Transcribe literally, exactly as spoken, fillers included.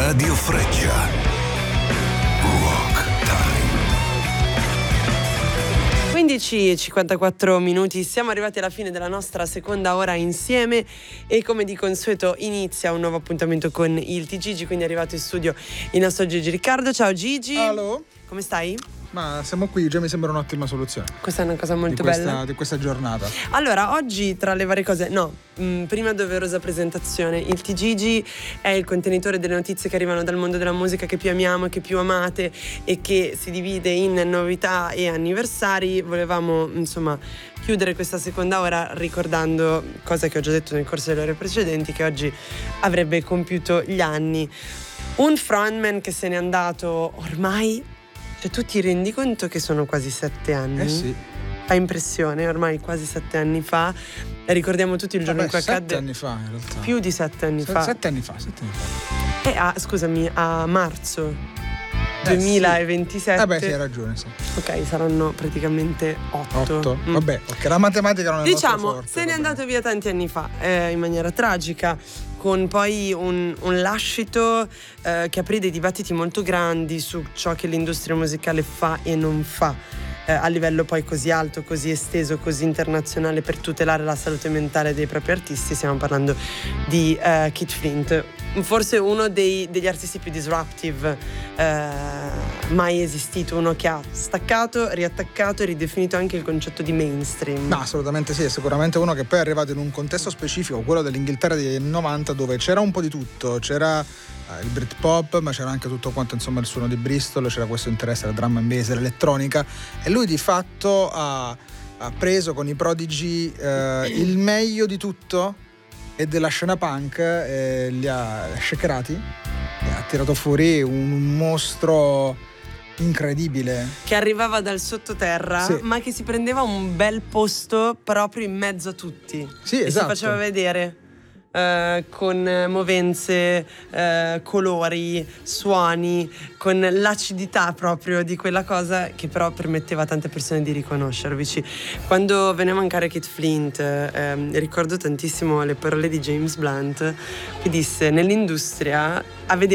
Radio Freccia. Rock Time. quindici e cinquantaquattro minuti, siamo arrivati alla fine della nostra seconda ora insieme e come di consueto inizia un nuovo appuntamento con il T G G, quindi è arrivato in studio il nostro Gigi Riccardo. Ciao Gigi. Allo. Come stai? Ma siamo qui, già mi sembra un'ottima soluzione. Questa è una cosa molto di questa, bella di questa giornata. Allora, oggi tra le varie cose, no, mh, prima doverosa presentazione, il T G G è il contenitore delle notizie che arrivano dal mondo della musica che più amiamo e che più amate e che si divide in novità e anniversari. Volevamo insomma chiudere questa seconda ora ricordando, cosa che ho già detto nel corso delle ore precedenti, che oggi avrebbe compiuto gli anni. Un frontman che se n'è andato ormai, cioè tu ti rendi conto che sono quasi sette anni? Eh sì. Fa impressione, ormai quasi sette anni fa. E ricordiamo tutti il giorno Vabbè, in cui accadde. Sette anni fa in realtà. Più di sette anni Se, fa. Sette anni fa, sette anni fa. E a, scusami, a marzo Eh, duemilaventisette. Vabbè, sì, hai ragione, sì. Ok, saranno praticamente otto. Otto. Mm. Vabbè, ok, la matematica non è Diciamo, il nostro forte, se n'è vabbè. andato via tanti anni fa, eh, in maniera tragica, con poi un, un lascito eh, che aprì dei dibattiti molto grandi su ciò che l'industria musicale fa e non fa eh, a livello poi così alto, così esteso, così internazionale per tutelare la salute mentale dei propri artisti. Stiamo parlando di eh, Keith Flint, forse uno dei, degli artisti più disruptive eh, mai esistito, uno che ha staccato, riattaccato e ridefinito anche il concetto di mainstream. No, assolutamente sì, è sicuramente uno che poi è arrivato in un contesto specifico, quello dell'Inghilterra degli anni novanta, dove c'era un po' di tutto, c'era eh, il Britpop, ma c'era anche tutto quanto insomma il suono di Bristol, c'era questo interesse alla drum and bass, all'elettronica, e lui di fatto ha, ha preso con i Prodigy eh, il meglio di tutto e della scena punk, e li ha shakerati e ha tirato fuori un, un mostro incredibile Che arrivava dal sottoterra, sì. ma che si prendeva un bel posto proprio in mezzo a tutti. Sì, e esatto. si faceva vedere eh, con movenze, eh, colori, suoni, con l'acidità proprio di quella cosa che però permetteva a tante persone di riconoscervici. Quando venne a mancare Keith Flint, ehm, ricordo tantissimo le parole di James Blunt, che disse: nell'industria a vedere